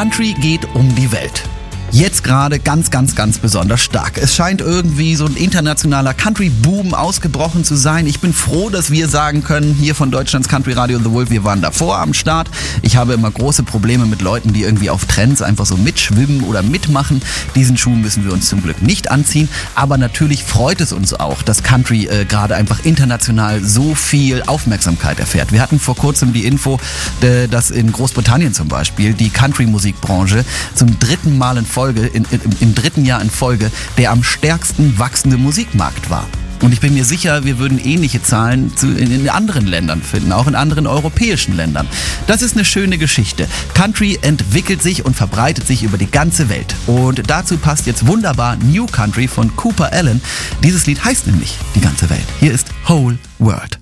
Country geht um die Welt. Jetzt gerade ganz besonders stark. Es scheint irgendwie so ein internationaler Country-Boom ausgebrochen zu sein. Ich bin froh, dass wir sagen können, hier von Deutschlands Country Radio The Wolf, wir waren davor am Start. Ich habe immer große Probleme mit Leuten, die irgendwie auf Trends einfach so mitschwimmen oder mitmachen. Diesen Schuh müssen wir uns zum Glück nicht anziehen. Aber natürlich freut es uns auch, dass Country gerade einfach international so viel Aufmerksamkeit erfährt. Wir hatten vor kurzem die Info, dass in Großbritannien zum Beispiel die Country-Musikbranche zum dritten Mal im dritten Jahr in Folge der am stärksten wachsende Musikmarkt war. Und ich bin mir sicher, wir würden ähnliche Zahlen in anderen Ländern finden, auch in anderen europäischen Ländern. Das ist eine schöne Geschichte. Country entwickelt sich und verbreitet sich über die ganze Welt. Und dazu passt jetzt wunderbar New Country von Cooper Allen. Dieses Lied heißt nämlich Die ganze Welt. Hier ist Whole World.